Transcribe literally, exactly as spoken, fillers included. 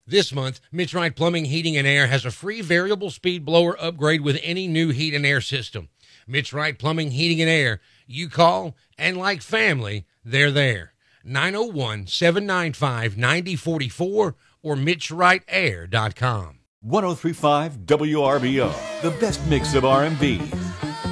This month, Mitch Wright Plumbing, Heating, and Air has a free variable speed blower upgrade with any new heat and air system. Mitch Wright Plumbing, Heating, and Air. You call, and like family, they're there. nine oh one, seven nine five, nine oh four four or mitch wright air dot com. one oh three point five W R B O, the best mix of R and B,